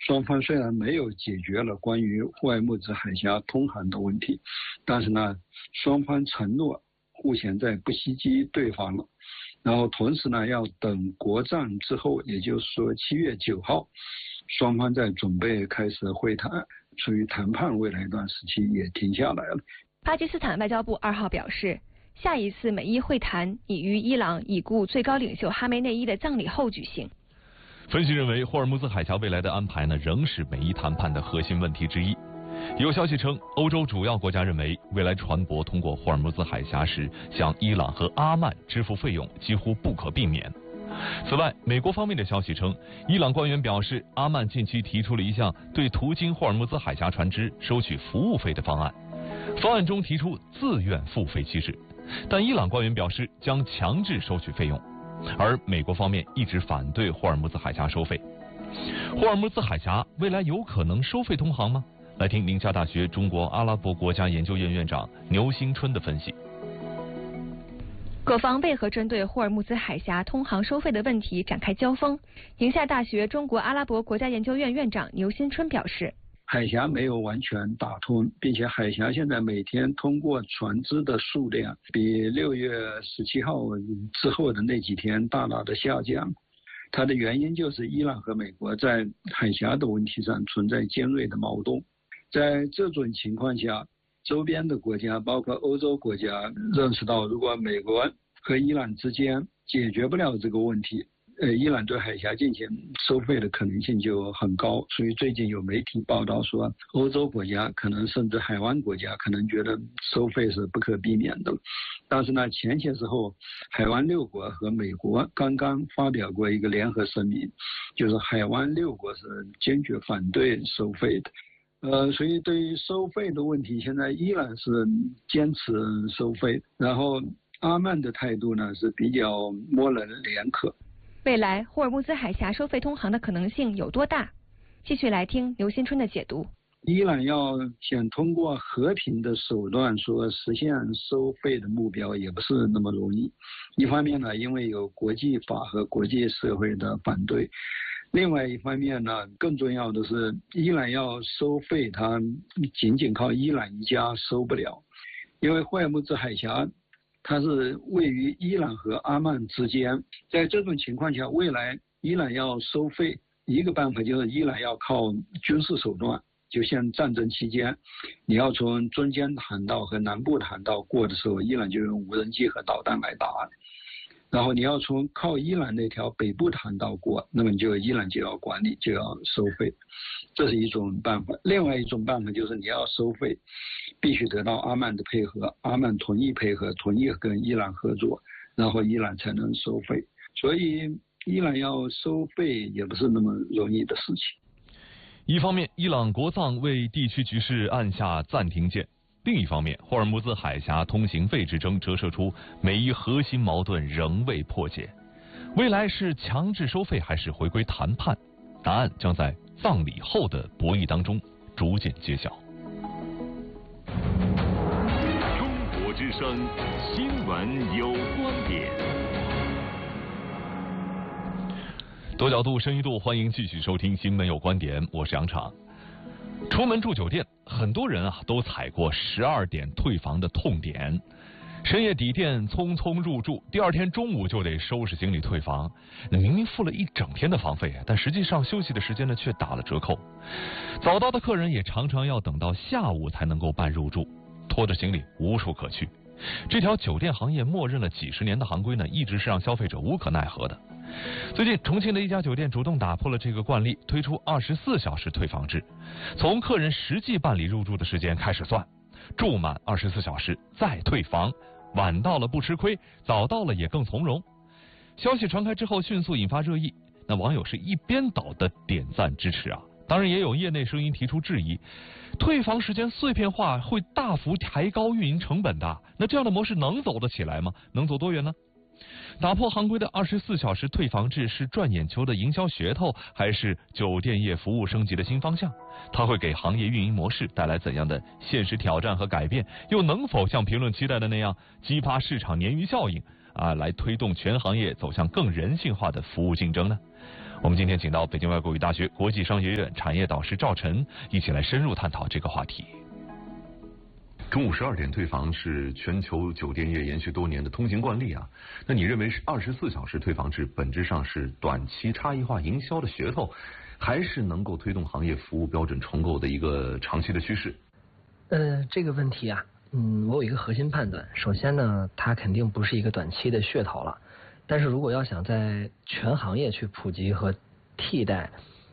双方虽然没有解决了关于霍尔木兹海峡通航的问题，但是呢，双方承诺互相在不袭击对方了。然后同时呢，要等国葬之后，也就是说7月9号，双方在准备开始会谈，处于谈判未来一段时期也停下来了。 巴基斯坦外交部2号表示，下一次美伊会谈已于伊朗已故最高领袖哈梅内伊的葬礼后举行。 分析认为，霍尔木兹海峡未来的安排呢，仍是美伊谈判的核心问题之一。有消息称，欧洲主要国家认为，未来船舶通过霍尔木兹海峡时，向伊朗和阿曼支付费用几乎不可避免。此外，美国方面的消息称，伊朗官员表示，阿曼近期提出了一项对途经霍尔木兹海峡船只收取服务费的方案，方案中提出自愿付费机制，但伊朗官员表示将强制收取费用。而美国方面一直反对霍尔木兹海峡收费。霍尔木兹海峡未来有可能收费通航吗？来听宁夏大学中国阿拉伯国家研究院院长牛新春的分析。 各方为何针对霍尔木兹海峡通航收费的问题展开交锋？宁夏大学中国阿拉伯国家研究院院长牛新春表示， 海峡没有完全打通，并且海峡现在每天通过船只的数量比6月17号之后的那几天大大的下降。它的原因就是伊朗和美国在海峡的问题上存在尖锐的矛盾。在这种情况下，周边的国家包括欧洲国家认识到，如果美国和伊朗之间解决不了这个问题，伊朗对海峡进行收费的可能性就很高。所以最近有媒体报道说，欧洲国家可能甚至海湾国家可能觉得收费是不可避免的。但是呢，前些时候海湾6国和美国刚刚发表过一个联合声明，就是海湾6国是坚决反对收费的。所以对于收费的问题，现在伊朗是坚持收费，然后阿曼的态度呢是比较模棱两可。 未来霍尔木兹海峡收费通航的可能性有多大？继续来听刘新春的解读。 伊朗要想通过和平的手段说实现收费的目标也不是那么容易。一方面呢，因为有国际法和国际社会的反对；另外一方面呢，更重要的是，伊朗要收费，它仅仅靠伊朗一家收不了，因为霍尔木兹海峡它是位于伊朗和阿曼之间。在这种情况下，未来伊朗要收费，一个办法就是伊朗要靠军事手段，就像战争期间，你要从中间航道和南部航道过的时候，伊朗就用无人机和导弹来打。然后你要从靠伊朗那条北部航道过，那么伊朗就要管理，就要收费，这是一种办法。另外一种办法就是你要收费，必须得到阿曼的配合，阿曼同意配合，同意跟伊朗合作，然后伊朗才能收费。所以伊朗要收费也不是那么容易的事情。 一方面，伊朗国葬为地区局势按下暂停键；另一方面，霍尔木兹海峡通行费之争折射出美伊核心矛盾仍未破解。未来是强制收费还是回归谈判？答案将在葬礼后的博弈当中逐渐揭晓。 中国之声，新闻有观点。 多角度、深一度，欢迎继续收听《新闻有观点》，我是杨昶。出门住酒店，很多人都踩过12点退房的痛点。深夜抵店匆匆入住，第二天中午就得收拾行李退房。那明明付了一整天的房费，但实际上休息的时间呢却打了折扣。早到的客人也常常要等到下午才能够办入住，拖着行李无处可去。这条酒店行业默认了几十年的行规呢，一直是让消费者无可奈何的。最近，重庆的一家酒店主动打破了这个惯例，推出24小时退房制，从客人实际办理入住的时间开始算，住满24小时再退房，晚到了不吃亏，早到了也更从容。消息传开之后，迅速引发热议，那网友是一边倒的点赞支持啊。当然，也有业内声音提出质疑，退房时间碎片化会大幅抬高运营成本的，那这样的模式能走得起来吗？能走多远呢？打破行规的24小时退房制是赚眼球的营销噱头，还是酒店业服务升级的新方向？它会给行业运营模式带来怎样的现实挑战和改变？又能否像评论期待的那样，激发市场鲶鱼效应来推动全行业走向更人性化的服务竞争呢？ 我们今天请到北京外国语大学国际商学院产业导师赵晨，一起来深入探讨这个话题。中午12点退房是全球酒店业延续多年的通行惯例啊。那你认为是24小时退房制本质上是短期差异化营销的噱头，还是能够推动行业服务标准重构的一个长期的趋势？ 这个问题啊，我有一个核心判断。首先呢，它肯定不是一个短期的噱头了。但是如果要想在全行业去普及和替代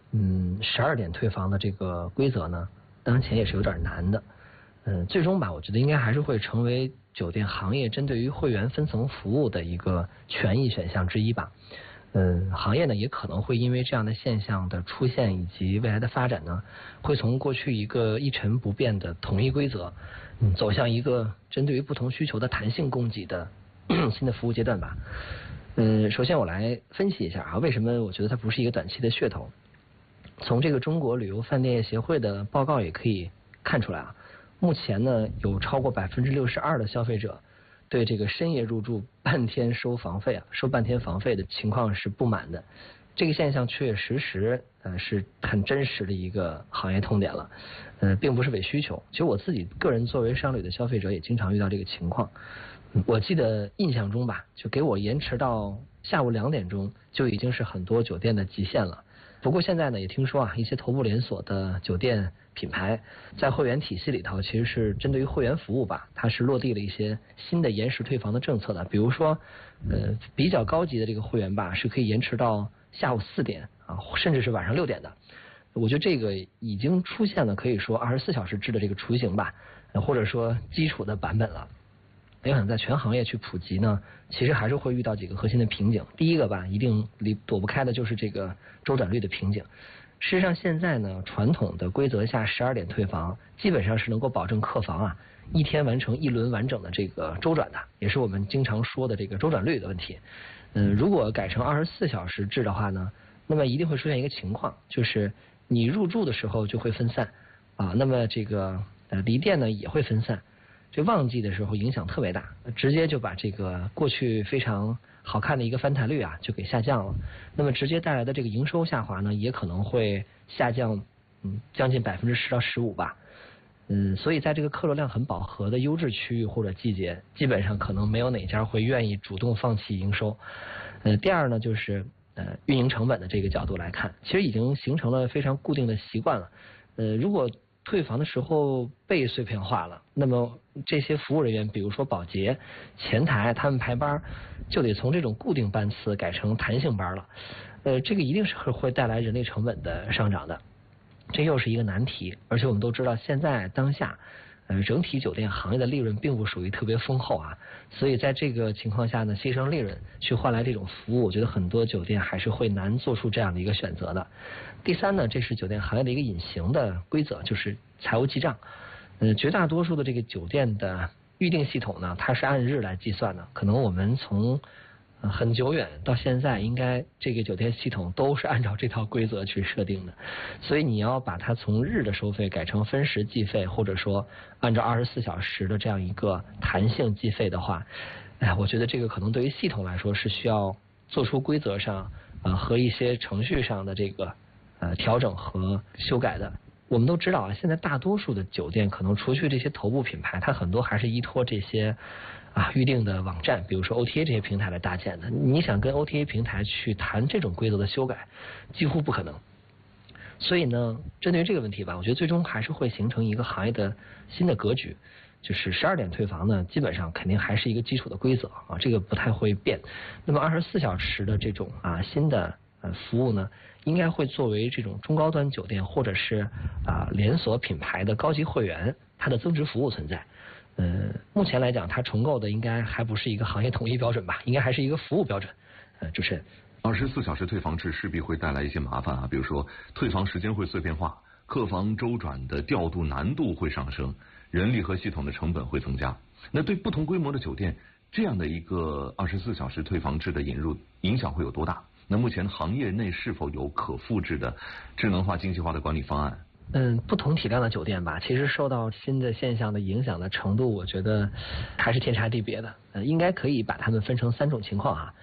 ，12点退房的这个规则呢，当然前也是有点难的。最终吧，我觉得应该还是会成为酒店行业针对于会员分层服务的一个权益选项之一吧。行业呢也可能会因为这样的现象的出现以及未来的发展呢，会从过去一个一成不变的统一规则，走向一个针对于不同需求的弹性供给的新的服务阶段吧。首先我来分析一下啊，为什么我觉得它不是一个短期的噱头。从这个中国旅游饭店业协会的报告也可以看出来啊，目前呢有超过62%的消费者对这个深夜入住半天收半天房费的情况是不满的。这个现象确确实实是很真实的一个行业痛点了，并不是伪需求。其实我自己个人作为商旅的消费者也经常遇到这个情况。我记得印象中吧，就给我延迟到下午2点钟就已经是很多酒店的极限了。不过现在呢，也听说啊，一些头部连锁的酒店品牌在会员体系里头，其实是针对于会员服务吧，它是落地了一些新的延时退房的政策的。比如说，比较高级的这个会员吧，是可以延迟到下午4点啊，甚至是晚上6点的。我觉得这个已经出现了，可以说24小时制的这个雏形吧，或者说基础的版本了。要想在全行业去普及呢，其实还是会遇到几个核心的瓶颈。第一个吧，一定躲不开的就是这个周转率的瓶颈。事实上现在呢，传统的规则下12点退房基本上是能够保证客房啊一天完成一轮完整的这个周转的，也是我们经常说的这个周转率的问题。如果改成24小时制的话呢，那么一定会出现一个情况，就是你入住的时候就会分散啊，那么这个离店呢也会分散。这旺季的时候影响特别大，直接就把这个过去非常好看的一个翻台率啊就给下降了。那么直接带来的这个营收下滑呢，也可能会下降将近10%到15%吧。所以在这个客流量很饱和的优质区域或者季节，基本上可能没有哪家会愿意主动放弃营收。第二呢，就是运营成本的这个角度来看，其实已经形成了非常固定的习惯了。如果退房的时候被碎片化了，那么这些服务人员，比如说保洁、前台，他们排班就得从这种固定班次改成弹性班了。这个一定是会带来人力成本的上涨的，这又是一个难题。而且我们都知道，现在当下整体酒店行业的利润并不属于特别丰厚啊，所以在这个情况下呢，牺牲利润去换来这种服务，我觉得很多酒店还是会难做出这样的一个选择的。第三呢，这是酒店行业的一个隐形的规则，就是财务记账。绝大多数的这个酒店的预订系统呢，它是按日来计算的。可能我们从很久远到现在，应该这个酒店系统都是按照这套规则去设定的。所以你要把它从日的收费改成分时计费，或者说按照24小时的这样一个弹性计费的话，我觉得这个可能对于系统来说是需要做出规则上和一些程序上的这个调整和修改的。我们都知道啊，现在大多数的酒店可能除去这些头部品牌，它很多还是依托这些预定的网站，比如说 OTA 这些平台来搭建的。你想跟 OTA 平台去谈这种规则的修改，几乎不可能。所以呢，针对于这个问题吧，我觉得最终还是会形成一个行业的新的格局，就是12点退房呢，基本上肯定还是一个基础的规则啊，这个不太会变。那么24小时的这种新的服务呢，应该会作为这种中高端酒店或者是连锁品牌的高级会员它的增值服务存在。目前来讲，它重构的应该还不是一个行业统一标准吧，应该还是一个服务标准。主持人 ，24小时退房制势必会带来一些麻烦啊，比如说退房时间会碎片化，客房周转的调度难度会上升，人力和系统的成本会增加。那对不同规模的酒店，这样的一个24小时退房制的引入影响会有多大？那目前行业内是否有可复制的智能化、精细化的管理方案？ 不同体量的酒店吧，其实受到新的现象的影响的程度，我觉得还是天差地别的。应该可以把它们分成3种情况啊。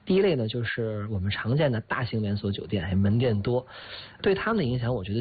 第一类呢，就是我们常见的大型连锁酒店，门店多，对他们的影响，我觉得